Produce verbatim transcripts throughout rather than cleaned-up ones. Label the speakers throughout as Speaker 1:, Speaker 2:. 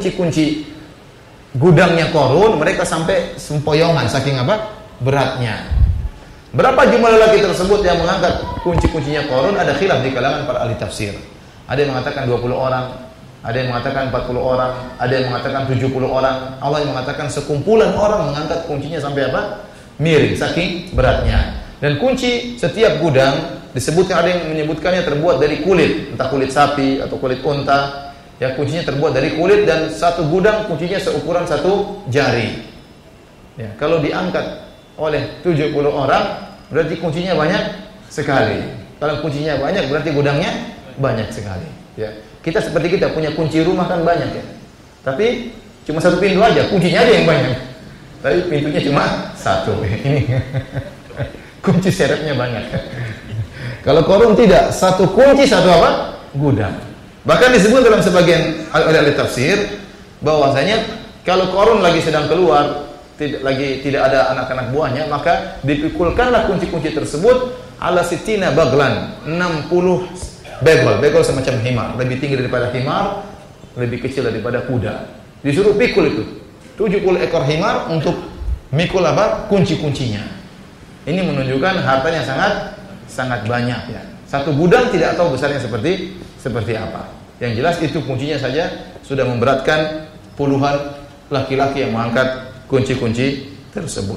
Speaker 1: kunci-kunci gudangnya Qarun, mereka sampai sempoyongan saking apa? Beratnya. Berapa jumlah lelaki tersebut yang mengangkat kunci-kuncinya Qarun? Ada khilaf di kalangan para ahli tafsir. Ada yang mengatakan dua puluh orang, ada yang mengatakan empat puluh orang, ada yang mengatakan tujuh puluh orang. Allah yang mengatakan sekumpulan orang mengangkat kuncinya sampai apa? Miring saking beratnya. Dan kunci setiap gudang disebutkan, ada yang menyebutkannya terbuat dari kulit, entah kulit sapi atau kulit unta. Ya, kuncinya terbuat dari kulit dan satu gudang kuncinya seukuran satu jari. Ya, kalau diangkat oleh tujuh puluh orang berarti kuncinya banyak sekali. Kalau kuncinya banyak berarti gudangnya banyak sekali. Ya, kita seperti kita punya kunci rumah kan banyak ya. Tapi cuma satu pintu aja, kuncinya aja yang banyak. Tapi pintunya cuma satu. Ini kunci serepnya banyak. Kalau Qarun tidak, satu kunci satu apa? Gudang. Bahkan disebut dalam sebagian ahli tafsir bahwasanya kalau Qarun lagi sedang keluar, tidak lagi tidak ada anak-anak buahnya, maka dipikulkanlah kunci-kunci tersebut ala sitina baglan, enam puluh begol. Begol semacam himar, lebih tinggi daripada himar, lebih kecil daripada kuda. Disuruh pikul itu tujuh puluh ekor himar untuk mikul apa? Kunci-kuncinya. Ini menunjukkan hartanya sangat sangat banyak ya. Satu gudang tidak tahu besarnya seperti seperti apa. Yang jelas itu kuncinya saja sudah memberatkan puluhan laki-laki yang mengangkat kunci-kunci tersebut.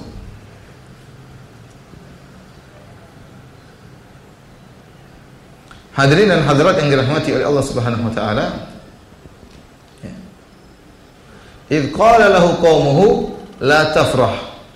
Speaker 1: Hadirin dan hadirat yang dirahmati oleh Allah Subhanahu wa taala. Idz qala lahu qaumuhu la tafrah.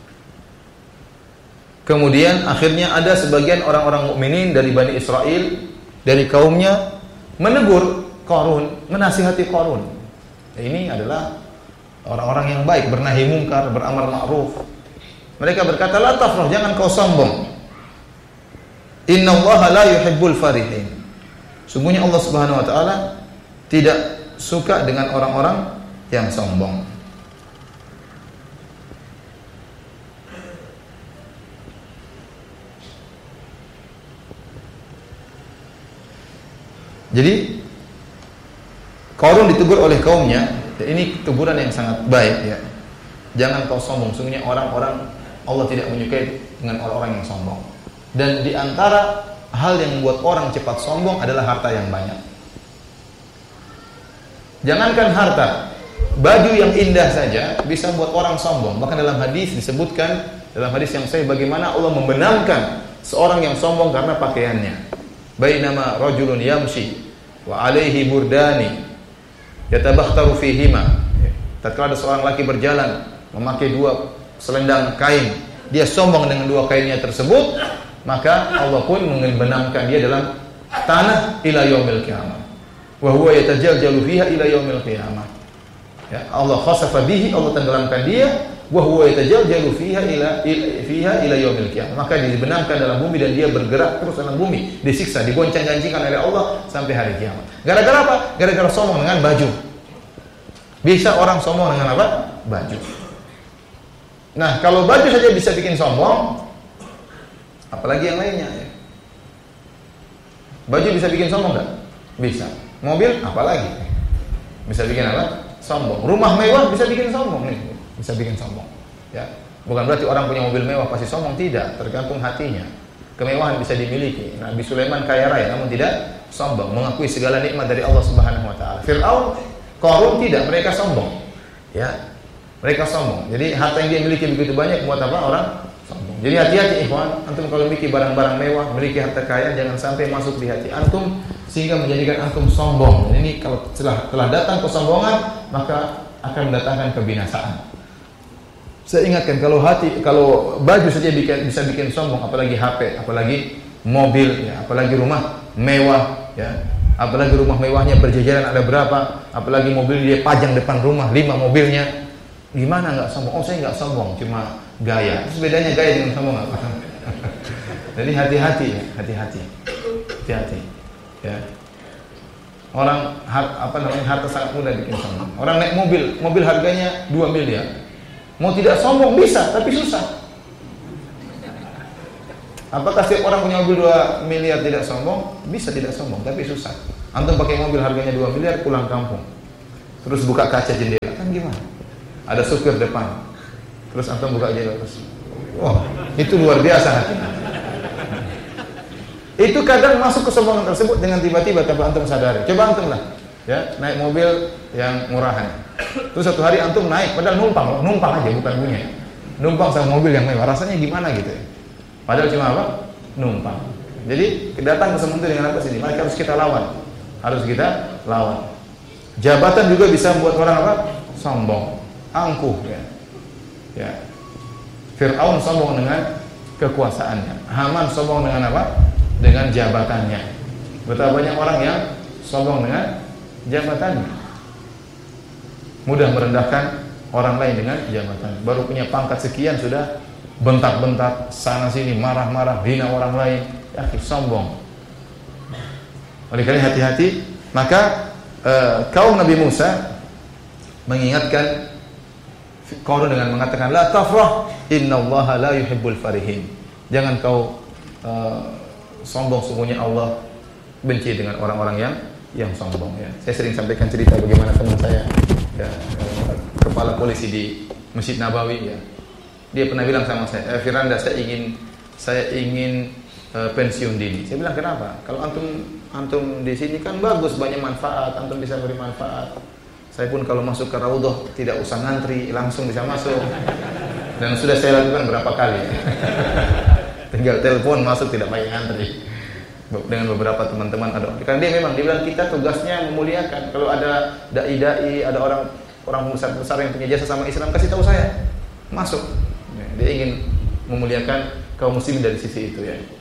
Speaker 1: Kemudian akhirnya ada sebagian orang-orang mukminin dari Bani Israel, dari kaumnya, menegur Qarun, menasihati Qarun. Ini adalah orang-orang yang baik, bernahi mungkar, beramar ma'ruf. Mereka berkata, la tafrah, jangan kau sombong. Innallaha la yuhibbul farihin. Sungguhnya Allah Subhanahu wa taala tidak suka dengan orang-orang yang sombong. Jadi Qarun ditegur oleh kaumnya, ini teguran yang sangat baik ya. Jangan kau sombong, sungguhnya orang-orang Allah tidak menyukai dengan orang-orang yang sombong. Dan di antara hal yang membuat orang cepat sombong adalah harta yang banyak. Jangankan harta, baju yang indah saja bisa membuat orang sombong. Bahkan dalam hadis disebutkan, dalam hadis yang sahih, bagaimana Allah membenamkan seorang yang sombong karena pakaiannya. Bainama rajulun yamshi wa alaihi burdani yatabakhtaru fihima. Tatkala ada seorang laki berjalan memakai dua selendang kain, dia sombong dengan dua kainnya tersebut, maka Allah pun membenamkan dia dalam tanah ila yaumil qiyamah. Wa huwa yatajaljalu fiha ila yaumil qiyamah. Ya, Allah khasafa bihi, Allah tenggelamkan dia, wa huwa yatajaljalu fiha ila fiha ila yaumil qiyamah. Maka dibenamkan dalam bumi dan dia bergerak terus dalam bumi, disiksa, digoncang-gancingkan oleh Allah sampai hari kiamat. Gara-gara apa? Gara-gara sombong dengan baju. Bisa orang sombong dengan apa? Baju. Nah, kalau baju saja bisa bikin sombong, apalagi yang lainnya ya. Baju bisa bikin sombong enggak? Bisa. Mobil apalagi? Bisa bikin apa? Sombong. Rumah mewah bisa bikin sombong nih. Bisa bikin sombong. Ya. Bukan berarti orang punya mobil mewah pasti sombong, tidak, tergantung hatinya. Kemewahan bisa dimiliki. Nabi Sulaiman kaya raya namun tidak sombong, mengakui segala nikmat dari Allah Subhanahu wa taala. Fir'aun, Qarun tidak, mereka sombong. Ya. Mereka sombong. Jadi harta yang dia miliki begitu banyak buat apa? Orang sombong. Jadi hati-hati ikhwan, antum kalau memiliki barang-barang mewah, memiliki harta kaya, jangan sampai masuk di hati antum sehingga menjadikan antum sombong. Dan ini kalau telah telah datang kesombongan, maka akan mendatangkan kebinasaan. Saya ingatkan, kalau hati, kalau baju saja bikin, bisa bikin sombong, apalagi H P, apalagi mobil, ya, apalagi rumah mewah, ya, apalagi rumah mewahnya berjajaran ada berapa, apalagi mobil dia pajang depan rumah lima mobilnya, gimana nggak sombong? Oh saya nggak sombong, cuma gaya. Terus bedanya gaya dengan sombong apa? Jadi hati-hati, ya, hati-hati, hati-hati, ya. Orang apa namanya harta sangat mudah bikin sombong. Orang naik mobil, mobil harganya dua miliar. Mau tidak sombong bisa, tapi susah. Apakah setiap orang punya mobil dua miliar tidak sombong? Bisa tidak sombong, tapi susah. Antum pakai mobil harganya dua miliar pulang kampung, terus buka kaca jendela, Kan gimana? Ada supir depan, terus antum buka jendela terus, wah itu luar biasa hatinya. Itu kadang masuk kesombongan tersebut dengan tiba-tiba tanpa antum sadari. Coba antum lah, ya naik mobil yang murahan, terus satu hari antum naik, padahal numpang, numpang aja bukan punya, numpang sama mobil yang mewah, rasanya gimana gitu ya? Padahal cuma apa? Numpang. Jadi datang ke semuanya dengan apa sini? Maka harus kita lawan, harus kita lawan. Jabatan juga bisa membuat orang apa? Sombong. Angkuh ya. Ya. Fir'aun sombong dengan kekuasaannya. Haman sombong dengan apa? Dengan jabatannya. Betapa banyak orang yang sombong dengan jabatannya. Mudah merendahkan orang lain dengan jabatan. Baru punya pangkat sekian sudah bentak-bentak sana sini, marah-marah, hina orang lain. Ya, sombong. Oleh karena hati-hati, maka eh, kaum Nabi Musa mengingatkan Qarun dengan mengatakan la tafrah innallaha la yuhibbul farihin. Jangan kau uh, sombong, sungguhnya Allah benci dengan orang-orang yang yang sombong ya. Saya sering sampaikan cerita bagaimana teman saya ya, uh, kepala polisi di Masjid Nabawi ya. Dia pernah bilang sama saya, eh, Firanda saya ingin saya ingin uh, pensiun dini. Saya bilang kenapa? Kalau antum antum di sini kan bagus, banyak manfaat, antum bisa beri manfaat. Saya pun kalau masuk ke Raudhah tidak usah ngantri, langsung bisa masuk. Dan sudah saya lakukan berapa kali. Tinggal telepon masuk, tidak pakai ngantri. Dengan beberapa teman-teman ada. Karena dia memang dibilang kita tugasnya memuliakan. Kalau ada dai-dai, ada orang orang besar-besar yang punya jasa sama Islam, kasih tahu saya. Masuk. Dia ingin memuliakan kaum muslimin dari sisi itu ya.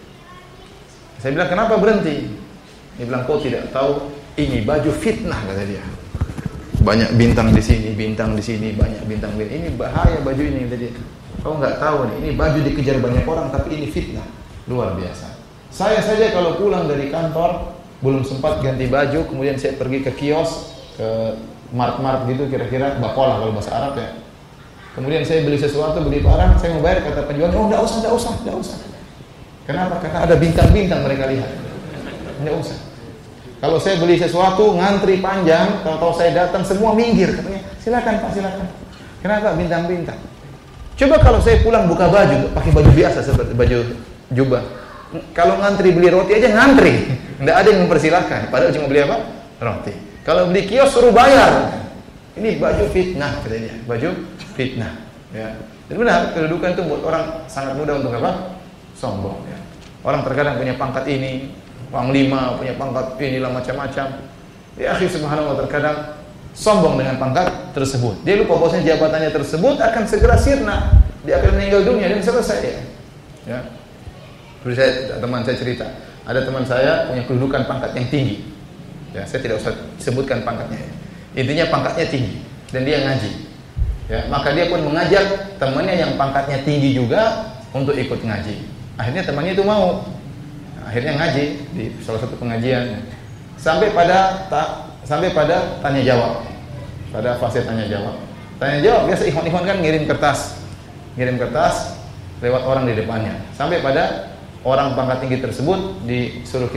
Speaker 1: Saya bilang kenapa berhenti? Dia bilang kau tidak tahu ini baju fitnah kata dia. Banyak bintang di sini, bintang di sini, banyak bintang di sini. Ini bahaya baju ini tadi. Kau nggak tahu nih, ini baju dikejar banyak orang, tapi ini fitnah luar biasa. Saya saja kalau pulang dari kantor belum sempat ganti baju, kemudian saya pergi ke kios, ke mart-mart gitu, kira-kira bakola kalau bahasa Arab ya. Kemudian saya beli sesuatu, beli barang, saya mau bayar, kata penjual, oh nggak usah, nggak usah, nggak usah. Kenapa? Karena ada bintang-bintang mereka lihat. Nggak usah. Kalau saya beli sesuatu ngantri panjang, kalau tahu saya datang semua minggir katanya. Silakan Pak, silakan. Kenapa bintang-bintang? Coba kalau saya pulang buka baju, pakai baju biasa seperti baju jubah. Kalau ngantri beli roti aja ngantri, enggak ada yang mempersilahkan. Padahal cuma beli apa? Roti. Kalau beli kios suruh bayar. Ini baju fitnah katanya. Baju fitnah. Ya. Dan benar kedudukan itu buat orang sangat mudah untuk apa? Sombong. Ya. Orang terkadang punya pangkat ini. Panglima punya pangkat inilah macam-macam. Ya akhi subhanallah terkadang sombong dengan pangkat tersebut. Dia lupa bahwasanya jabatannya tersebut akan segera sirna. Dia akan meninggal dunia dan selesai ya. Ya. Terus saya teman saya cerita, ada teman saya punya kedudukan pangkat yang tinggi. Ya, saya tidak usah sebutkan pangkatnya. Intinya pangkatnya tinggi dan dia ngaji. Ya, maka dia pun mengajak temannya yang pangkatnya tinggi juga untuk ikut ngaji. Akhirnya temannya itu mau. Akhirnya ngaji di salah satu pengajian sampai pada ta, sampai pada tanya jawab, pada fase tanya jawab. Tanya jawab biasa ikhwan-ikhwan kan ngirim kertas, ngirim kertas lewat orang di depannya. Sampai pada orang pangkat tinggi tersebut disuruh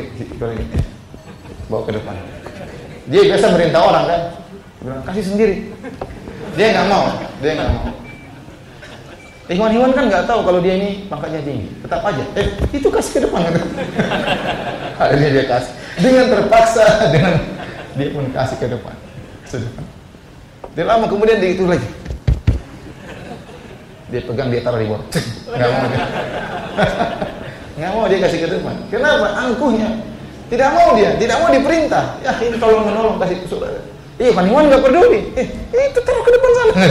Speaker 1: bawa ke depan. Dia biasa merintah orang kan, bilang kasih sendiri. Dia nggak mau, dia nggak mau. Ikhwan-ikhwan kan nggak tahu kalau dia ini pangkatnya tinggi, tetap aja. Eh, itu kasih ke depan. Akhirnya dia kasih. Dengan terpaksa, dengan dia pun kasih ke depan. Sudah. Dia lama kemudian dia itu lagi. Dia pegang, dia taruh di bawah. Nggak mau dia. Nggak mau dia kasih ke depan. Kenapa? Angkuhnya. Tidak mau dia, tidak mau diperintah. Ya ini tolong menolong kasih ke saudara. Iya, ikhwan-ikhwan nggak peduli. Eh, itu taruh ke depan sana.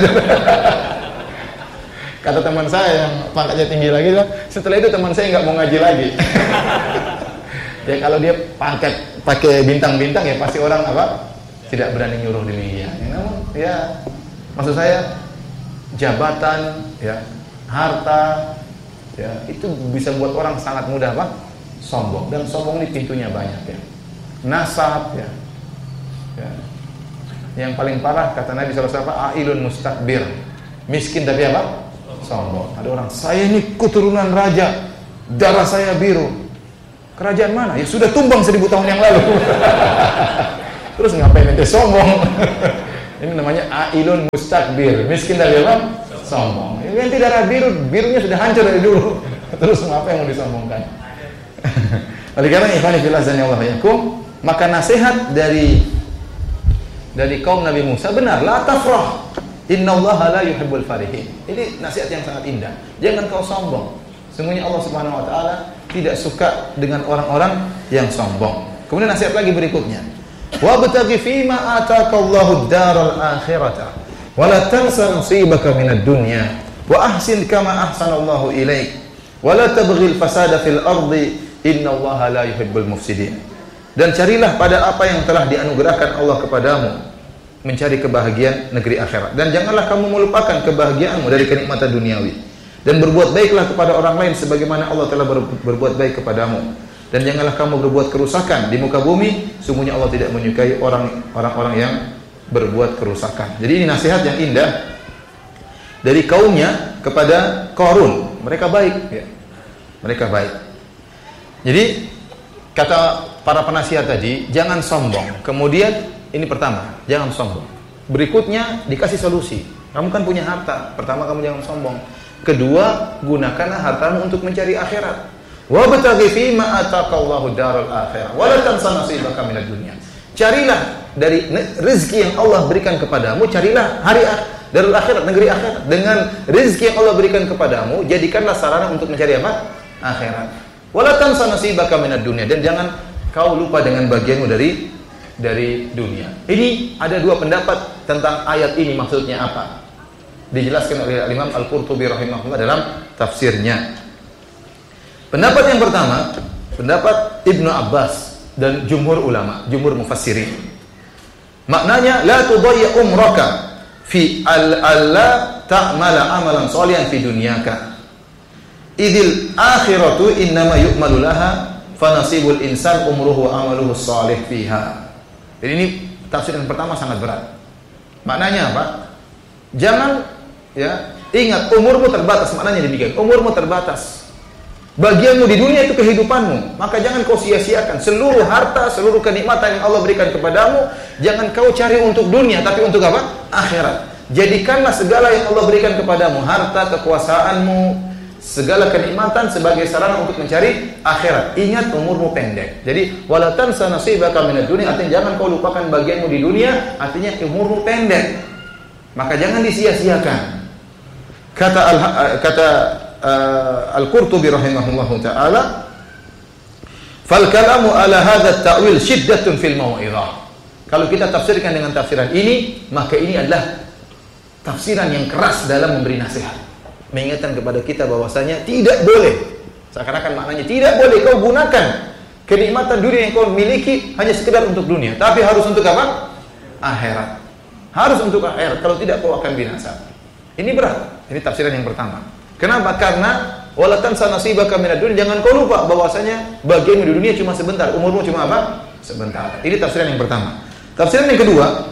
Speaker 1: Kata teman saya yang pangkatnya tinggi lagi, setelah itu teman saya nggak mau ngaji lagi. Ya kalau dia pangkat pakai bintang-bintang ya pasti orang apa tidak berani nyuruh demikian. Ya, namun ya maksud saya jabatan, ya harta, ya itu bisa buat orang sangat mudah apa sombong, dan sombong ini pintunya banyak ya. Nasab ya, ya. Yang paling parah kata Nabi shallallahu alaihi wasallam ailun mustakbir, miskin tapi apa? Sombong. Ada orang, saya ini keturunan raja, darah saya biru. Kerajaan mana? Ya sudah tumbang seribu tahun yang lalu. Terus ngapain ente sombong? Ini namanya ailun mustakbir, miskin dari apa? Sombong. Ini yang tidak ada biru, birunya sudah hancur dari dulu. Terus apa yang mau disombongkan? Oleh karena ikhwan fillah azanillahu yakum, maka nasihat dari dari kaum Nabi Musa benar, la tafrah. Innallaha la yuhibbul farihin. Ini nasihat yang sangat indah. Jangan kau sombong. Sesungguhnya Allah Subhanahu wa taala tidak suka dengan orang-orang yang sombong. Kemudian nasihat lagi berikutnya. Wabtaghi fima ataakallahu ad-daral akhirata wa la tansa nasibaka minad dunya wa ahsin kama ahsanallahu ilaik wa la tabghil fasada fil ardi innallaha la yuhibbul mufsidin. Dan carilah pada apa yang telah dianugerahkan Allah kepadamu, mencari kebahagiaan negeri akhirat, dan janganlah kamu melupakan kebahagiaanmu dari kenikmatan duniawi, dan berbuat baiklah kepada orang lain sebagaimana Allah telah ber, berbuat baik kepadamu. Dan janganlah kamu berbuat kerusakan di muka bumi, sungguhnya Allah tidak menyukai orang orang-orang yang berbuat kerusakan. Jadi ini nasihat yang indah dari kaumnya kepada Qarun. Mereka baik, ya. Mereka baik. Jadi kata para penasihat tadi, jangan sombong. Kemudian ini pertama, jangan sombong. Berikutnya dikasih solusi. Kamu kan punya harta. Pertama, kamu jangan sombong. Kedua, gunakanlah hartamu untuk mencari akhirat. Wabtaghi fima ataakallahu daral akhirah wa la tansa nasibaka minad dunya. Carilah dari rezeki yang Allah berikan kepadamu, carilah hari darul akhirat, negeri akhirat. Dengan rezeki yang Allah berikan kepadamu, jadikanlah sarana untuk mencari apa? Akhirat. Wa la tansa nasibaka minad dunya, dan jangan kau lupa dengan bagianmu dari dari dunia. Ini ada dua pendapat tentang ayat ini, maksudnya apa? Dijelaskan oleh Imam Al-Qurtubi rahimahullah dalam tafsirnya. Pendapat yang pertama, pendapat Ibnu Abbas dan jumhur ulama, jumhur mufassirin. Maknanya la tudayyi umraka fi al-alla ta'mala amalan shalihan fi dunyaka. Idzil akhiratu innama yu'malu laha fa nasibul insan umruhu wa amaluhu shalih fiha. Jadi ini tafsir yang pertama sangat berat. Maknanya apa? Jangan ya, ingat umurmu terbatas, maknanya demikian. Umurmu terbatas. Bagianmu di dunia itu kehidupanmu, maka jangan kau sia-siakan seluruh harta, seluruh kenikmatan yang Allah berikan kepadamu. Jangan kau cari untuk dunia, tapi untuk apa? Akhirat. Jadikanlah segala yang Allah berikan kepadamu, harta, kekuasaanmu, segala kenikmatan sebagai sarana untuk mencari akhirat. Ingat umurmu pendek. Jadi wala tansa nasibaka minad dunya, artinya jangan kau lupakan bagianmu di dunia, artinya umurmu pendek. Maka jangan disia-siakan. Kata al, kata Uh, Al-Qurtubi rahimahullahu ta'ala, fal kalamu ala hadha ta'wil syiddatun fil mau'izah. Kalau kita tafsirkan dengan tafsiran ini, maka ini adalah tafsiran yang keras dalam memberi nasihat, mengingatkan kepada kita bahwasanya tidak boleh, seakan-akan maknanya tidak boleh kau gunakan kenikmatan dunia yang kau miliki hanya sekedar untuk dunia, tapi harus untuk apa? Akhirat. Harus untuk akhirat, kalau tidak kau akan binasa. Ini berat. Ini tafsiran yang pertama. Kenapa? Karena wala tansa nasibaka minad dunya, jangan kau lupa bahwasanya bagianmu di dunia cuma sebentar, umurmu cuma apa? Sebentar. Ini tafsiran yang pertama. Tafsiran yang kedua,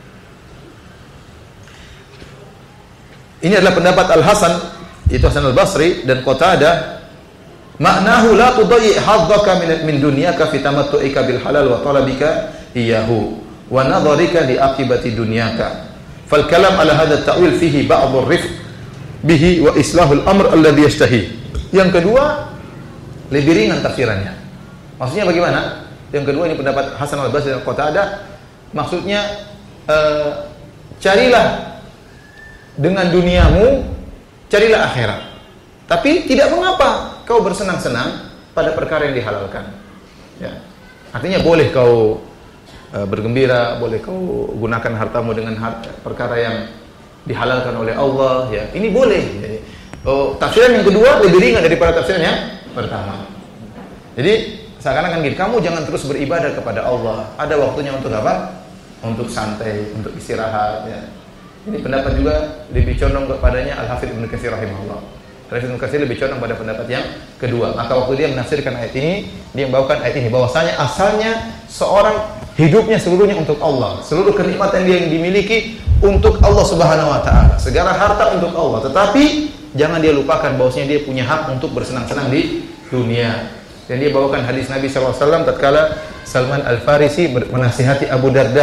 Speaker 1: ini adalah pendapat Al-Hasan, itu Hasan Al-Basri dan Qatadah. Maknahu la tudayyi haddaka min min dunyaka fi tamattu'ika bil halal wa talabika iyyahu wa nadharika li aqibati dunyaka. Fal kalam ala hadha at-ta'wil fihi ba'd ar-rifq bihi wa islahul amr alladhi yashtahi. Yang kedua, lebih ringan tafsirannya. Maksudnya bagaimana? Yang kedua, ini pendapat Hasan Al-Basri dan Qatadah. Maksudnya uh, carilah dengan duniamu, carilah akhirat. Tapi tidak mengapa kau bersenang-senang pada perkara yang dihalalkan. Ya. Artinya boleh kau uh, bergembira, boleh kau gunakan hartamu dengan harta, perkara yang dihalalkan oleh Allah, ya. Ini boleh. Jadi, oh, tafsiran yang kedua lebih ringan daripada tafsiran yang pertama. Jadi seakan-akan gitu, kamu jangan terus beribadah kepada Allah. Ada waktunya untuk apa? Untuk santai, untuk istirahat, ya. Ini pendapat juga lebih condong kepadanya Al-Hafidz Ibnu Katsir rahimahullah. Al-Hafidz Ibnu Katsir lebih condong pada pendapat yang kedua. Maka waktu dia menafsirkan ayat ini, dia membawakan ayat ini bahwasanya asalnya seorang hidupnya seluruhnya untuk Allah. Seluruh kenikmatan dia yang dimiliki untuk Allah Subhanahu wa taala. Segala harta untuk Allah, tetapi jangan dia lupakan bahwasanya dia punya hak untuk bersenang-senang di dunia. Dan dia bawakan hadis Nabi sallallahu alaihi wasallam tatkala Salman Al-Farisi menasihati Abu Darda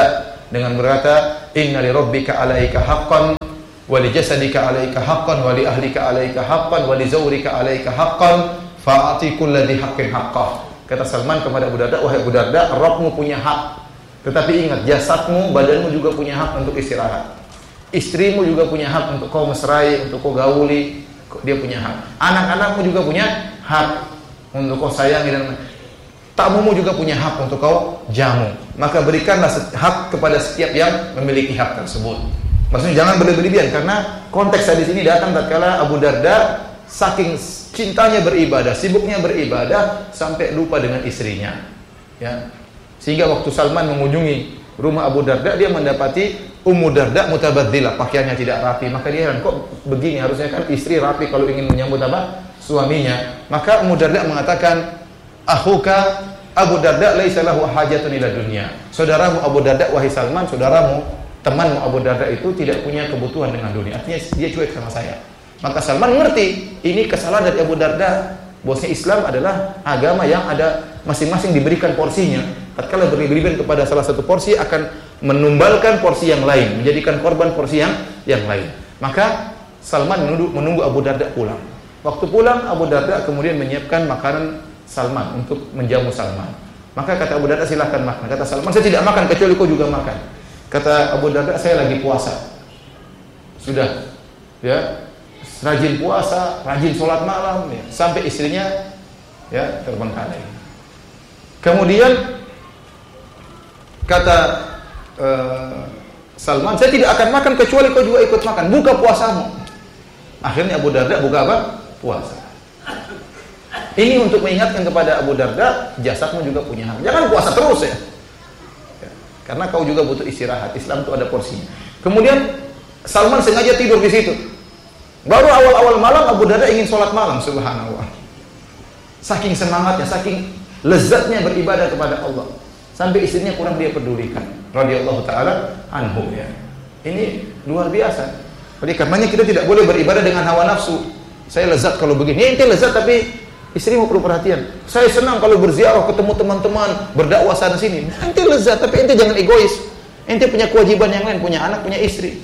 Speaker 1: dengan berkata, "Inna li rabbika 'alaika haqqan wa li jasadika 'alaika haqqan wa li ahlika 'alaika haqqan wa li zawrika 'alaika haqqan fa'ati kulli dhi haqqin haqqah." Kata Salman kepada Abu Darda, "Wahai Abu Darda, Rabbmu punya hak. Tetapi ingat, jasadmu, badanmu juga punya hak untuk istirahat. Istrimu juga punya hak untuk kau mesrai, untuk kau gauli, dia punya hak. Anak-anakmu juga punya hak untuk kau sayangi, dan tamumu juga punya hak untuk kau jamu. Maka berikanlah hak kepada setiap yang memiliki hak tersebut." Maksudnya jangan berlebihan, karena konteks di sini datang tatkala Abu Darda saking cintanya beribadah, sibuknya beribadah sampai lupa dengan istrinya. Ya. Sehingga waktu Salman mengunjungi rumah Abu Darda, dia mendapati Ummu Darda mutabaddilah, pakaiannya tidak rapi. Maka dia heran, kok begini, harusnya kan istri rapi kalau ingin menyambut apa? Suaminya. Maka Ummu Darda mengatakan, "Akhuka Abu Darda laisa lahu hajatun ila dunya." Saudaramu Abu Darda, wahai Salman, saudaramu, temanmu Abu Darda itu tidak punya kebutuhan dengan dunia. Artinya dia cuek sama saya. Maka Salman mengerti, ini kesalahan dari Abu Darda. Bahwasanya Islam adalah agama yang ada masing-masing diberikan porsinya. Tatkala berlebihan kepada salah satu porsi akan menumbalkan porsi yang lain, menjadikan korban porsi yang yang lain. Maka Salman menunggu, menunggu Abu Darda pulang. Waktu pulang, Abu Darda kemudian menyiapkan makanan Salman untuk menjamu Salman. Maka kata Abu Darda, "Silakan makan." Kata Salman, "Saya tidak makan kecuali kau juga makan." Kata Abu Darda, "Saya lagi puasa." Sudah, ya, rajin puasa, rajin sholat malam, ya, sampai istrinya ya terbengkalai. Kemudian kata uh, Salman, "Saya tidak akan makan kecuali kau juga ikut makan. Buka puasamu." Akhirnya Abu Darda buka apa? Puasa. Ini untuk mengingatkan kepada Abu Darda, jasadmu juga punya hak. Jangan puasa terus ya. Ya, karena kau juga butuh istirahat. Islam itu ada porsinya. Kemudian Salman sengaja tidur di situ. Baru awal-awal malam Abu Darda ingin sholat malam, subhanallah. Saking semangatnya, saking lezatnya beribadah kepada Allah, sampai istrinya kurang dia pedulikan. Radhiyallahu taala anhu ya. Ini luar biasa. Oleh karenanya kita tidak boleh beribadah dengan hawa nafsu. Saya lezat kalau begini. Ya, ente lezat tapi istrimu perlu perhatian. Saya senang kalau berziarah, ketemu teman-teman, berdakwah sana sini. Ente lezat tapi ente jangan egois. Ente punya kewajiban yang lain, punya anak, punya istri.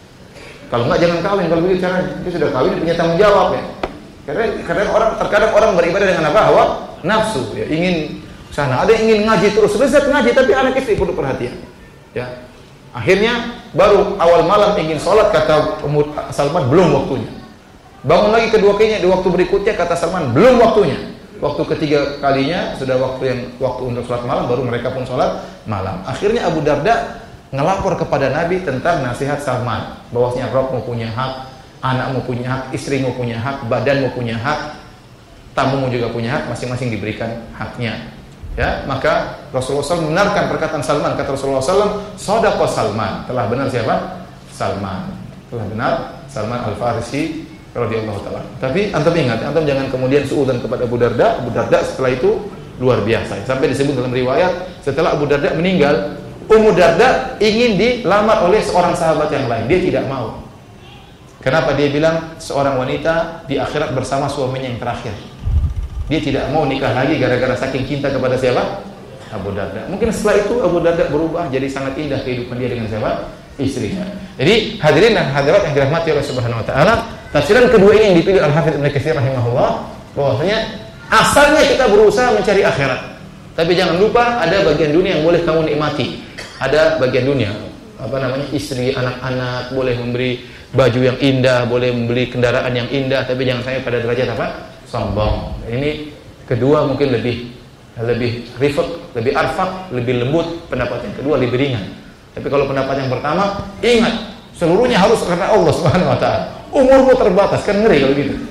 Speaker 1: Kalau enggak jangan kawin, kalau begitu caranya. Dia sudah kawin, punya tanggung jawab ya. Karena kadang orang terkadang orang beribadah dengan apa? Hawa nafsu ya, ingin sana. Ada yang ingin ngaji terus, lezat ngaji tapi anak istri perlu perhatian. Ya. Akhirnya baru awal malam ingin sholat, kata Salman belum waktunya. Bangun lagi kedua kalinya di waktu berikutnya, kata Salman belum waktunya. Waktu ketiga kalinya sudah waktu yang waktu untuk sholat malam, baru mereka pun sholat malam. Akhirnya Abu Darda ngelapor kepada Nabi tentang nasihat Salman, bahwasanya Rabbmu punya hak, anakmu punya hak, istrimu punya hak, badanmu punya hak, tamumu juga punya hak, masing-masing diberikan haknya. Ya, maka Rasulullah shallallahu alaihi wasallam membenarkan perkataan Salman. Kata Rasulullah shallallahu alaihi wasallam, "Shadaqa Salman." Telah benar siapa? Salman. Telah benar Salman Al-Farisi radhiyallahu taala. Tapi antum ingat, antum jangan kemudian suudzon kepada Abu Darda. Abu Darda setelah itu luar biasa. Sampai disebut dalam riwayat, setelah Abu Darda meninggal, Ummu Darda ingin dilamar oleh seorang sahabat yang lain. Dia tidak mau. Kenapa? Dia bilang seorang wanita di akhirat bersama suaminya yang terakhir. Dia tidak mau nikah lagi gara-gara saking cinta kepada siapa? Abu Darda. Mungkin setelah itu Abu Darda berubah jadi sangat indah kehidupan dia dengan siapa? Istrinya. Jadi hadirin dan hadirat yang dirahmati Allah Subhanahu wa taala, tafsiran kedua ini yang dipilih Al-Hafidz Ibnu Katsir rahimahullah, bahwasanya asalnya kita berusaha mencari akhirat. Tapi jangan lupa ada bagian dunia yang boleh kamu nikmati. Ada bagian dunia, apa namanya? Istri, anak-anak, boleh memberi baju yang indah, boleh membeli kendaraan yang indah, tapi jangan sampai pada derajat apa? Sombong. Ini kedua mungkin lebih lebih rifq, lebih arfaq, lebih lembut. Pendapat yang kedua lebih ringan. Tapi kalau pendapat yang pertama, ingat seluruhnya harus karena Allah Subhanahu wa taala. Umurmu terbatas, kan ngeri kalau gitu.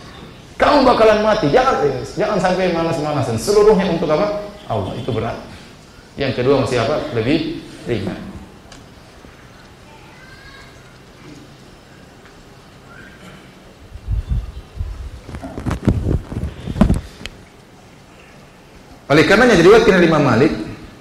Speaker 1: Kamu bakalan mati. Jangan jangan sampai malas-malasan. Seluruhnya untuk apa? Allah. Itu berat. Yang kedua masih apa? Lebih ringan. Oleh karenanya diriwayatkan oleh Imam Malik,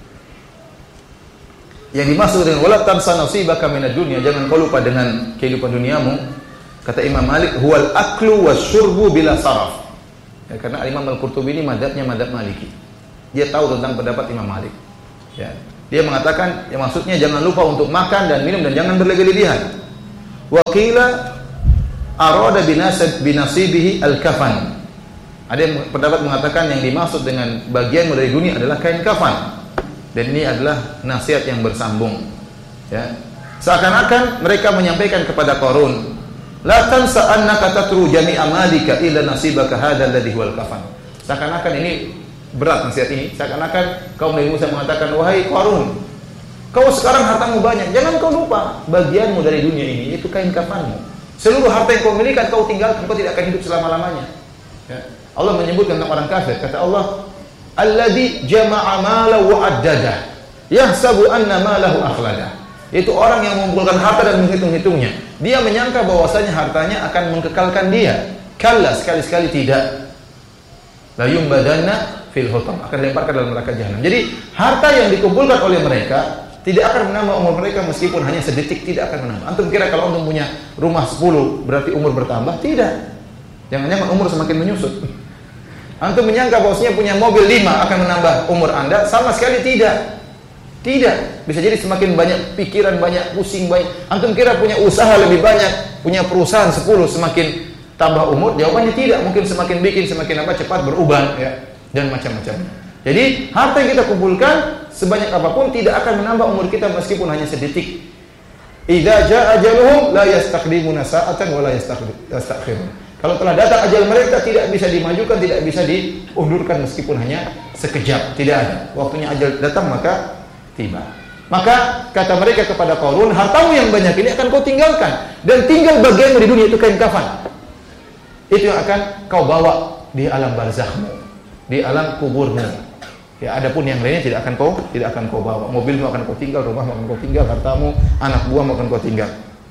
Speaker 1: yang dimaksud dengan wala tansa nasibaka minad dunya, jangan kau lupa dengan kehidupan duniamu. Kata Imam Malik, huwal aklu wasyurbu bila saraf. Ya, karena Imam Al-Qurtubi ini madhabnya madhab Maliki. Dia tahu tentang pendapat Imam Malik. Ya. Dia mengatakan, yang maksudnya jangan lupa untuk makan dan minum dan jangan berlebih-lebihan. Wa qila arada binasib binasibihi al-kafan. Ada yang pendapat mengatakan yang dimaksud dengan bagian dari dunia adalah kain kafan. Dan ini adalah nasihat yang bersambung. Ya. Seakan-akan mereka menyampaikan kepada Qarun, la tansa annaka tatru jami'a malika illa nasibaka hadzal ladzi huwal kafan. Seakan-akan ini berat nasihat ini. Seakan-akan kaum Nabi Musa mengatakan, wahai Qarun, kau sekarang hartamu banyak, jangan kau lupa bagianmu dari dunia ini, itu kain kafanmu. Seluruh harta yang kau miliki kau tinggalkan, kau tidak akan hidup selama-lamanya. Ya. Allah menyebutkan tentang orang kafir, kata Allah, alladzi jama'a malahu wa addada yahsabu anna malahu akhlada. Itu orang yang mengumpulkan harta dan menghitung-hitungnya. Dia menyangka bahwasanya hartanya akan mengkekalkan dia. Kalla, sekali-sekali tidak. La yumbadanna fil hutam, akan dilemparkan dalam neraka jahanam. Jadi harta yang dikumpulkan oleh mereka tidak akan menambah umur mereka meskipun hanya sedetik, tidak akan menambah. Antum kira kalau antum punya rumah sepuluh berarti umur bertambah? Tidak. Jangan-jangan umur semakin menyusut. Antum menyangka bahwasanya punya mobil lima akan menambah umur Anda? Sama sekali tidak. Tidak. Bisa jadi semakin banyak pikiran, banyak pusing, banyak. Antum kira punya usaha lebih banyak, punya perusahaan sepuluh semakin tambah umur? Jawabannya tidak. Mungkin semakin bikin semakin apa cepat beruban ya, dan macam-macam. Jadi harta yang kita kumpulkan sebanyak apapun tidak akan menambah umur kita meskipun hanya sedetik. Idza jaa ajaluhum la yastaqdimuna sa'atan wa la yastakhirun. Kalau telah datang ajal mereka tidak bisa dimajukan, tidak bisa diundurkan meskipun hanya sekejap, tidak ada. Waktunya ajal datang maka tiba. Maka kata mereka kepada Qarun, hartamu yang banyak ini akan kau tinggalkan dan tinggal bagianmu di dunia itu kain kafan. Itu yang akan kau bawa di alam barzakhmu, di alam kuburmu. Ya, adapun yang lainnya tidak akan kau tidak akan kau bawa. Mobilmu akan kau tinggal, rumahmu akan kau tinggal, hartamu, anak buahmu akan kau tinggal.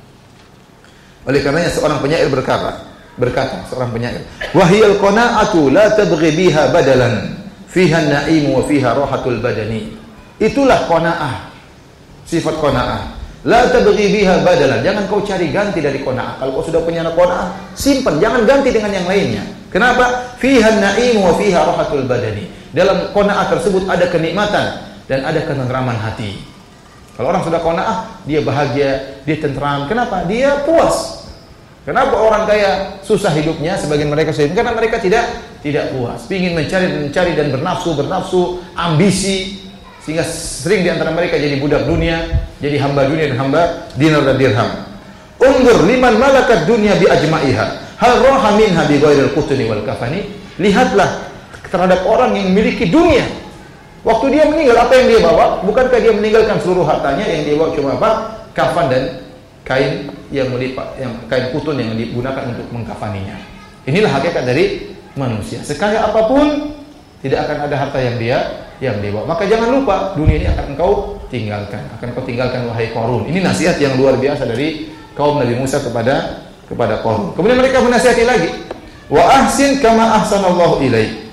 Speaker 1: Oleh karenanya seorang penyair berkata, berkata seorang penyair, "Wahiyal qana'atu la tabghi biha badalan, fiha an-na'im wa fiha rahatul badani." Itulah qanaah. Sifat qanaah. La tabghi biha badalan. Jangan kau cari ganti dari qanaah. Kalau kau sudah punya qanaah, simpan, jangan ganti dengan yang lainnya. Kenapa? Fiha an-na'im wa fiha rahatul badani. Dalam qanaah tersebut ada kenikmatan dan ada ketentraman hati. Kalau orang sudah qanaah, dia bahagia, dia tentram. Kenapa? Dia puas. Kenapa orang kaya susah hidupnya? Sebagian mereka susah karena mereka tidak tidak puas, ingin mencari mencari dan bernafsu bernafsu, ambisi, sehingga sering di antara mereka jadi budak dunia, jadi hamba dunia dan hamba dinar dan dirham. Undur liman malakat dunia bi ajma'iha, hal roha minha bi ghairil qutni wal kafani. Lihatlah terhadap orang yang memiliki dunia. Waktu dia meninggal, apa yang dia bawa? Bukankah dia meninggalkan seluruh hartanya? Yang dia bawa cuma apa? Kafan dan kain yang melipat, yang kain kutun yang digunakan untuk mengkafaninya. Inilah hakikat dari manusia. Sekaya apapun, tidak akan ada harta yang dia yang dia bawa. Maka jangan lupa, dunia ini akan engkau tinggalkan, akan kau tinggalkan wahai Qarun. Ini nasihat yang luar biasa dari kaum Nabi Musa kepada kepada Qarun. Kemudian mereka menasihati lagi, wa ahsin kama ahsanallahu ilaik.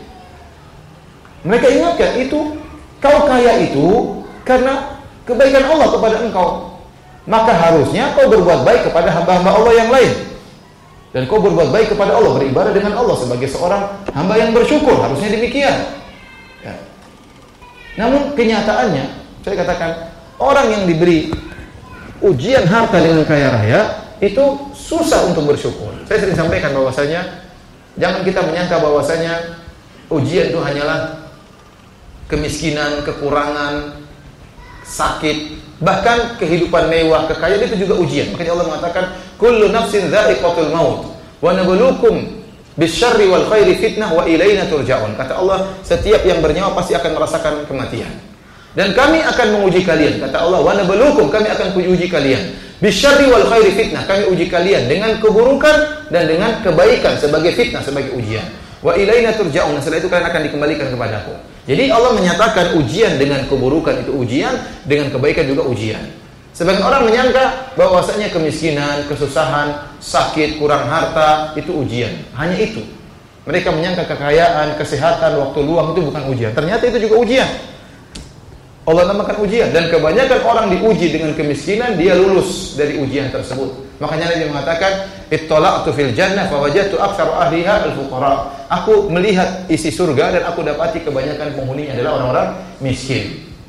Speaker 1: Mereka ingatkan itu, kau kaya itu karena kebaikan Allah kepada engkau. Maka harusnya kau berbuat baik kepada hamba-hamba Allah yang lain. Dan kau berbuat baik kepada Allah, beribadah dengan Allah sebagai seorang hamba yang bersyukur. Harusnya demikian. Ya. Namun kenyataannya, saya katakan, orang yang diberi ujian harta dengan kaya raya, itu susah untuk bersyukur. Saya sering sampaikan bahwasanya, jangan kita menyangka bahwasanya ujian itu hanyalah kemiskinan, kekurangan, sakit, bahkan kehidupan mewah, kekayaan itu juga ujian. Makanya Allah mengatakan, kullu nafsin dha'iqatul maut wa nabluukum bisyarri wal khairi fitnah wa ilaina turja'un. Kata Allah, setiap yang bernyawa pasti akan merasakan kematian. Dan kami akan menguji kalian. Kata Allah, wa nabluukum, kami akan uji kalian. Bisyarri wal khairi fitnah, kami uji kalian dengan keburukan dan dengan kebaikan sebagai fitnah, sebagai ujian. Wa ilaina turja'un, setelah itu kalian akan dikembalikan kepadaku. Jadi Allah menyatakan ujian dengan keburukan itu ujian, dengan kebaikan juga ujian. Sebagian orang menyangka bahwasanya kemiskinan, kesusahan, sakit, kurang harta itu ujian. Hanya itu. Mereka menyangka kekayaan, kesehatan, waktu luang itu bukan ujian. Ternyata itu juga ujian. Allah namakan ujian, dan kebanyakan orang diuji dengan kemiskinan, dia lulus dari ujian tersebut. Makanya Nabi mengatakan, ittala'tu fil jannah fawajadtu aktsara ahliha al-fuqara. Aku melihat isi surga dan aku dapati kebanyakan penghuninya adalah orang-orang miskin.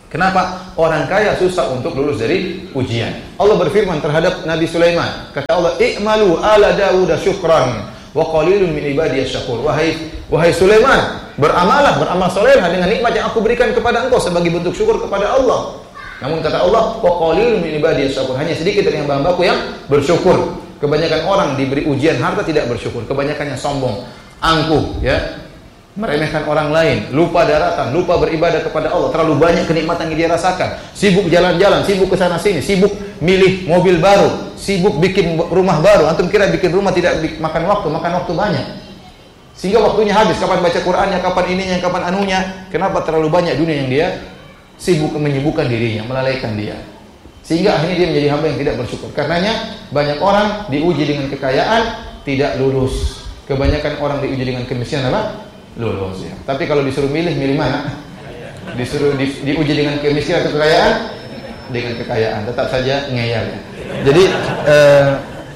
Speaker 1: Kenapa? Orang kaya susah untuk lulus dari ujian. Allah berfirman terhadap Nabi Sulaiman. Kata Allah, "I'malu ala Dawud syukran wa qalilun min ibadiyas syakur." Wahai wahai Sulaiman, beramalah, beramal soleh dengan nikmat yang aku berikan kepada engkau sebagai bentuk syukur kepada Allah. Namun kata Allah, "Wa qalilun min ibadiyas syakur." Hanya sedikit dari hamba-hambaku yang bersyukur. Kebanyakan orang diberi ujian harta tidak bersyukur, kebanyakannya sombong, angkuh, ya. Meremehkan orang lain, lupa daratan, lupa beribadah kepada Allah, terlalu banyak kenikmatan yang dia rasakan, sibuk jalan-jalan, sibuk ke sana sini, sibuk milih mobil baru, sibuk bikin rumah baru. Antum kira bikin rumah tidak makan waktu, makan waktu banyak. Sehingga waktunya habis, kapan baca Qur'annya, kapan ininya, kapan anunya. Kenapa? Terlalu banyak dunia yang dia sibuk menyibukkan dirinya, melalaikan dia. Sehingga akhirnya dia menjadi hamba yang tidak bersyukur. Karenanya banyak orang diuji dengan kekayaan tidak lulus. Kebanyakan orang diuji dengan kemiskinan apa? Lulus ya. Tapi kalau disuruh milih, milih mana? Disuruh di, diuji dengan kemiskinan atau kekayaan? Dengan kekayaan, tetap saja ngeyel ya. Jadi eh,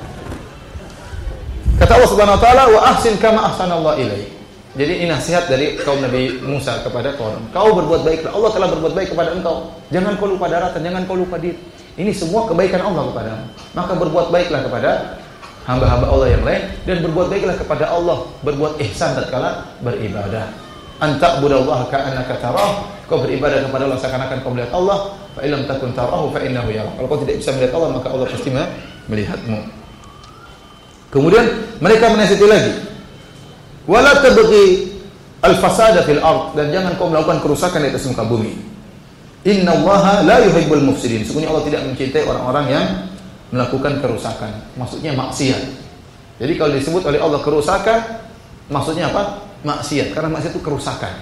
Speaker 1: kata Allah Subhanahu wa taala, "Wa ahsin kama ahsanallahu ilaik." Jadi ini nasihat dari kaum Nabi Musa kepada Qarun. Kau berbuat baiklah, Allah telah berbuat baik kepada engkau. Jangan kau lupa daratan, jangan kau lupa diri. Ini semua kebaikan Allah kepadamu. Maka berbuat baiklah kepada hamba-hamba Allah yang lain, dan berbuat baiklah kepada Allah, berbuat ihsan tatkala beribadah. Anta budallaha ka'annaka tarah, kau beribadah kepada Allah seakan-akan kau melihat Allah. Fa illam takun tarahu fa innahu yarak. Kalau kau tidak bisa melihat Allah, maka Allah pasti melihatmu. Kemudian mereka menasihati lagi, wala tabghi al-fasada fil ard, dan jangan kau melakukan kerusakan di atas muka bumi. Innallaha la yuhibbul mufsidin. Sesungguhnya Allah tidak mencintai orang-orang yang melakukan kerusakan, maksudnya maksiat. Jadi kalau disebut oleh Allah kerusakan, maksudnya apa? Maksiat, karena maksiat itu kerusakan.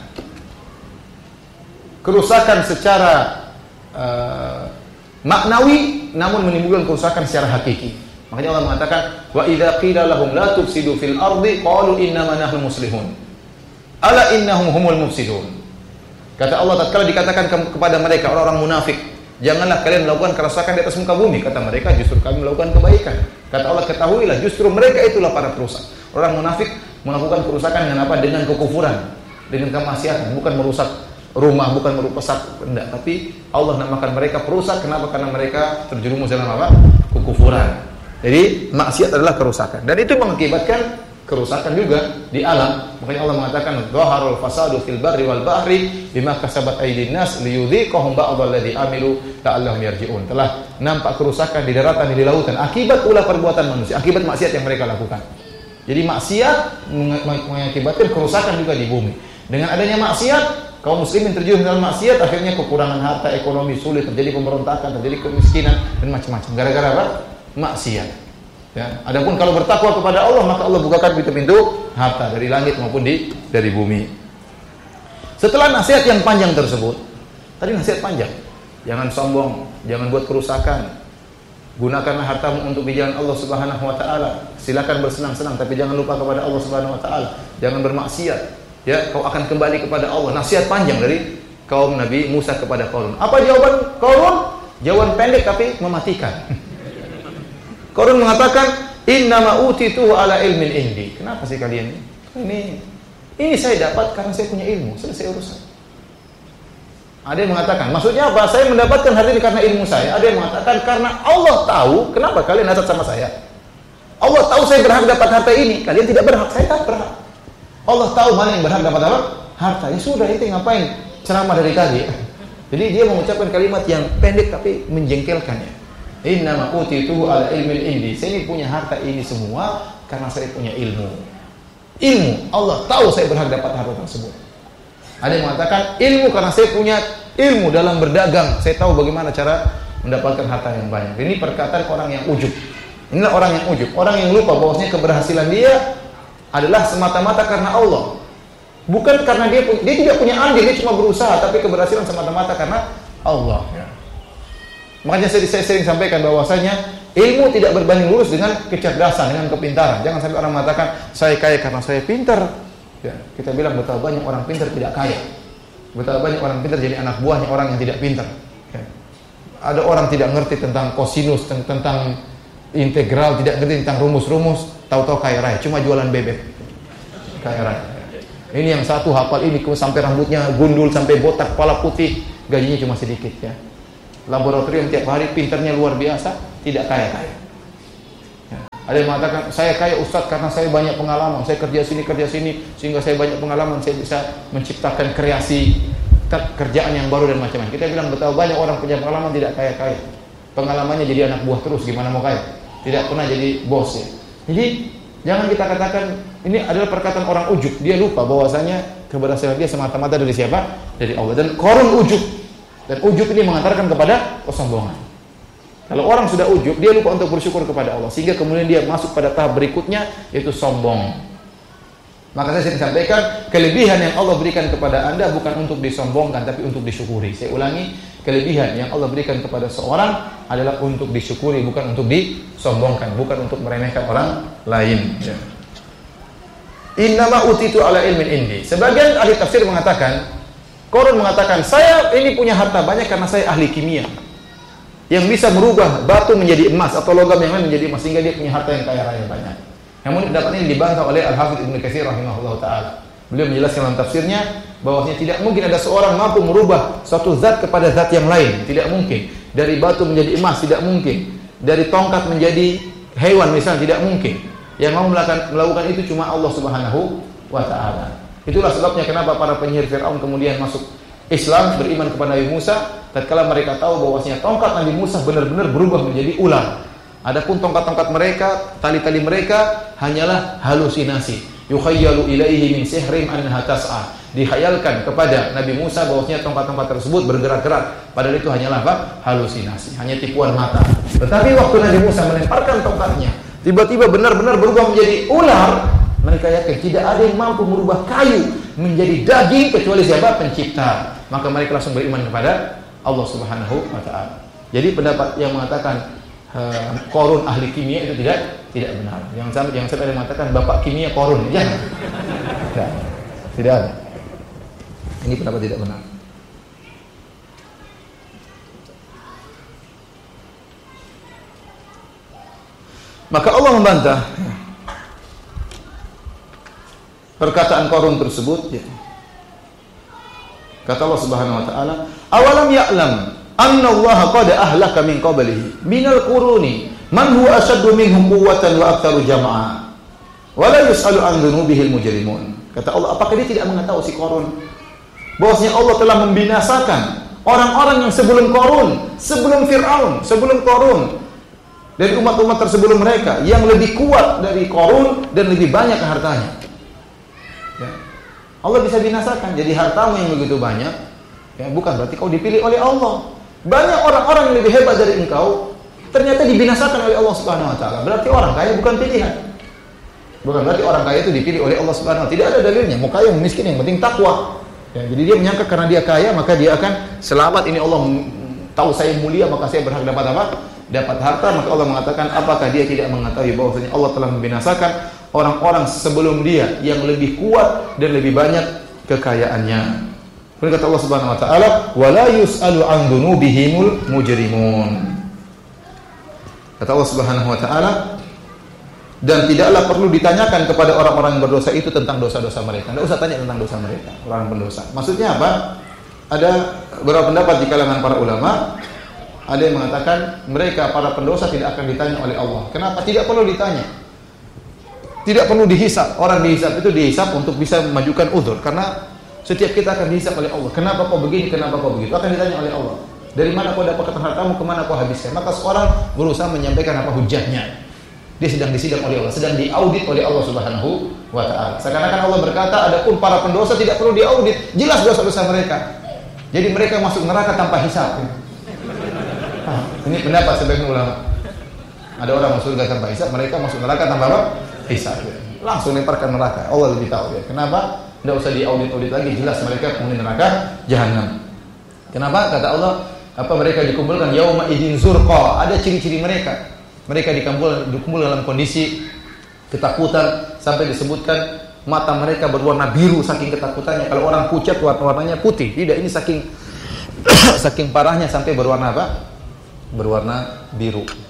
Speaker 1: Kerusakan secara uh, maknawi, namun menimbulkan kerusakan secara hakiki. Makanya Allah mengatakan, wa idza qila lahum la tufsidu fil ardi qalu innama nahnu muslihun. Ala innahum humul mufsidun. Kata Allah tatkala dikatakan ke- kepada mereka orang-orang munafik, janganlah kalian melakukan kerusakan di atas muka bumi. Kata mereka, justru kami melakukan kebaikan. Kata Allah, ketahuilah, justru mereka itulah para perusak. Orang munafik melakukan kerusakan dengan apa? Dengan kekufuran, dengan kemaksiatan. Bukan merusak rumah, bukan merusak benda, tapi Allah namakan mereka perusak. Kenapa? Karena mereka terjerumus dalam apa? Kekufuran. Jadi maksiat adalah kerusakan, dan itu mengakibatkan kerusakan juga di alam. Makanya Allah mengatakan, "Dhaharul fasadu fil barri wal bahri bima kasabat aydin nas liyudhiqahum ba'dalladzi amilu la'allahum yarji'un." Telah nampak kerusakan di daratan dan di lautan akibat ulah perbuatan manusia, akibat maksiat yang mereka lakukan. Jadi maksiat mengakibatkan kerusakan juga di bumi. Dengan adanya maksiat, kaum muslimin terjun dalam maksiat, akhirnya kekurangan harta, ekonomi sulit, terjadi pemberontakan, terjadi kemiskinan dan macam-macam. Gara-gara apa? Maksiat. Ya, adapun kalau bertakwa kepada Allah, maka Allah bukakan pintu-pintu harta dari langit maupun di dari bumi. Setelah nasihat yang panjang tersebut, tadi nasihat panjang, jangan sombong, jangan buat kerusakan, gunakanlah hartamu untuk di jalan Allah Subhanahu wa taala. Silakan bersenang-senang, tapi jangan lupa kepada Allah Subhanahu wa taala. Jangan bermaksiat, ya, kau akan kembali kepada Allah. Nasihat panjang dari kaum Nabi Musa kepada Qarun. Apa jawaban Qarun? Jawaban pendek tapi mematikan. Qarun mengatakan, "Innama utituhu ala ilmin indi." Kenapa sih kalian ini? Ini ini saya dapat karena saya punya ilmu, selesai urusan. Ada yang mengatakan, maksudnya apa? Saya mendapatkan harta ini karena ilmu saya. Ada yang mengatakan karena Allah tahu kenapa kalian hasad sama saya. Allah tahu saya berhak dapat harta ini, kalian tidak berhak, saya tak berhak. Allah tahu mana yang berhak dapat apa? Harta. Ya sudah, itu ngapain ceramah dari tadi? Jadi dia mengucapkan kalimat yang pendek tapi menjengkelkannya. Innama utituhu ala ilmin indi. Saya ini punya harta ini semua karena saya punya ilmu. Ilmu, Allah tahu saya berhak dapat harta tersebut. Ada yang mengatakan ilmu karena saya punya ilmu dalam berdagang. Saya tahu bagaimana cara mendapatkan harta yang banyak. Ini perkataan orang yang ujub. Inilah orang yang ujub, orang yang lupa bahwasanya keberhasilan dia adalah semata-mata karena Allah. Bukan karena dia dia tidak punya andil, dia cuma berusaha, tapi keberhasilan semata-mata karena Allah. Ya. Makanya saya, saya sering sampaikan bahwasanya ilmu tidak berbanding lurus dengan kecerdasan, dengan kepintaran. Jangan sampai orang mengatakan saya kaya karena saya pintar. Ya, kita bilang betapa banyak orang pintar tidak kaya. Betapa banyak orang pintar jadi anak buahnya orang yang tidak pintar. Ya. Ada orang tidak ngerti tentang kosinus, tentang integral, tidak ngerti tentang rumus-rumus, tahu-tahu kaya raya, cuma jualan bebek. Kaya raya. Ini yang satu hafal ini sampai rambutnya gundul, sampai botak, kepala putih. gajinya cuma sedikit ya. Laboratorium tiap hari, pinternya luar biasa, tidak kaya-kaya. Ya. Ada yang mengatakan, saya kaya Ustaz karena saya banyak pengalaman, saya kerja sini, kerja sini, sehingga saya banyak pengalaman, saya bisa menciptakan kreasi kerjaan yang baru dan macam-macam. Kita bilang betapa banyak orang punya pengalaman tidak kaya-kaya. Pengalamannya jadi anak buah terus, gimana mau kaya? Tidak pernah jadi bos ya. Jadi jangan kita katakan ini adalah perkataan orang ujub. Dia lupa bahwasanya keberhasilan dia semata-mata dari siapa? Dari Allah. Dan Qarun ujub. Dan ujub ini mengantarkan kepada kesombongan. Kalau orang sudah ujub, dia lupa untuk bersyukur kepada Allah, sehingga kemudian dia masuk pada tahap berikutnya, yaitu sombong. Maka saya sering sampaikan, kelebihan yang Allah berikan kepada Anda bukan untuk disombongkan, tapi untuk disyukuri. Saya ulangi, kelebihan yang Allah berikan kepada seorang adalah untuk disyukuri, bukan untuk disombongkan, bukan untuk meremehkan orang lain. Ya. Innama utitu ala ilmin indi. Sebagian ahli tafsir mengatakan, Qarun mengatakan, saya ini punya harta banyak karena saya ahli kimia, yang bisa merubah batu menjadi emas atau logam yang lain menjadi emas, sehingga dia punya harta yang kaya raya banyak. Namun pendapat ini dibantah oleh Al-Hafidz Ibnu Katsir rahimahullah taala. Beliau menjelaskan dalam tafsirnya bahwasanya tidak mungkin ada seorang mampu merubah suatu zat kepada zat yang lain, tidak mungkin. Dari batu menjadi emas tidak mungkin. Dari tongkat menjadi hewan misalnya tidak mungkin. Yang mau melakukan, melakukan itu cuma Allah Subhanahu wa taala. Itulah sebabnya kenapa para penyihir Firaun kemudian masuk Islam, beriman kepada Nabi Musa tatkala mereka tahu bahwasanya tongkat Nabi Musa benar-benar berubah menjadi ular. Adapun tongkat-tongkat mereka, tali-tali mereka hanyalah halusinasi. Yukhayyalu ilaihi min sihrim annaha tas'a. Dihayalkan kepada Nabi Musa bahwasanya tongkat-tongkat tersebut bergerak-gerak, padahal itu hanyalah apa? Halusinasi, hanya tipuan mata. Tetapi waktu Nabi Musa melemparkan tongkatnya, tiba-tiba benar-benar berubah menjadi ular. Mereka yakin tidak ada yang mampu merubah kayu menjadi daging kecuali siapa? Pencipta. Maka mereka langsung beriman kepada Allah Subhanahu wa taala. Jadi pendapat yang mengatakan Uh, Qarun ahli kimia itu tidak tidak benar. Yang sampai yang saya mengatakan bapak kimia Qarun, jangan. Tidak, tidak ada. Ini pendapat tidak benar. Maka Allah membantah perkataan Qarun tersebut. Ya. Kata Allah Subhanahu wa taala, "Awalam ya'lam anna Allah qad ahlaka min qablihi minal quruni man huwa ashaddu minhum quwwatan wa aktsaru jam'a wa la yus'alu an dhunubihil mujrimun." Kata Allah, apakah dia tidak mengetahui si Qarun bahwasanya Allah telah membinasakan orang-orang yang sebelum Qarun, sebelum Firaun, sebelum Qarun dari umat-umat tersebelum mereka yang lebih kuat dari Qarun dan lebih banyak hartanya. Ya. Allah bisa binasakan, jadi hartamu yang begitu banyak ya, bukan berarti kau dipilih oleh Allah. Banyak orang-orang yang lebih hebat dari engkau ternyata dibinasakan oleh Allah Subhanahu wa taala. Berarti orang kaya bukan pilihan. Bukan berarti orang kaya itu dipilih oleh Allah Subhanahu wa taala. Tidak ada dalilnya. Mau kaya mau miskin yang penting takwa. Ya, jadi dia menyangka karena dia kaya maka dia akan selamat. Ini Allah tahu saya mulia maka saya berhak dapat apa? Dapat harta. Maka Allah mengatakan apakah dia tidak mengetahui bahwasanya Allah telah membinasakan orang-orang sebelum dia yang lebih kuat dan lebih banyak kekayaannya. Kemudian kata Allah Subhanahu wa taala, "Wa la yus'alu 'an dzunubihimul mujrimun." Kata Allah Subhanahu wa taala, dan tidaklah perlu ditanyakan kepada orang-orang yang berdosa itu tentang dosa-dosa mereka. Tidak usah tanya tentang dosa mereka, orang pendosa. Maksudnya apa? Ada beberapa pendapat di kalangan para ulama. Ada yang mengatakan mereka para pendosa tidak akan ditanya oleh Allah. Kenapa? Tidak perlu ditanya. Tidak perlu dihisab. Orang dihisab itu dihisab untuk bisa memajukan uzur, karena setiap kita akan dihisab oleh Allah. Kenapa kau begini, kenapa kau begitu? Akan ditanya oleh Allah. Dari mana kau dapatkan hartamu, kemana kau habiskan? Maka seorang berusaha menyampaikan apa hujahnya. Dia sedang disidang oleh Allah, sedang diaudit oleh Allah Subhanahu wa taala. Seakan-akan Allah berkata, adapun para pendosa tidak perlu diaudit, jelas dosa-dosa mereka. Jadi mereka masuk neraka tanpa hisab. Nah, ini pendapat sebagian ulama. Ada orang masuk surga tanpa hisab, mereka masuk neraka tanpa apa? Hisab. Langsung lemparkan neraka. Allah lebih tahu ya. Kenapa? Tidak usah diaudit-audit lagi, jelas mereka penghuni neraka jahanam. Kenapa? Kata Allah, apa mereka dikumpulkan yauma idzin zurqa, ada ciri-ciri mereka. Mereka dikumpul dikumpul dalam kondisi ketakutan sampai disebutkan mata mereka berwarna biru saking ketakutannya. Kalau orang pucat warna-warnanya putih. Tidak, ini saking saking parahnya sampai berwarna apa? Berwarna biru.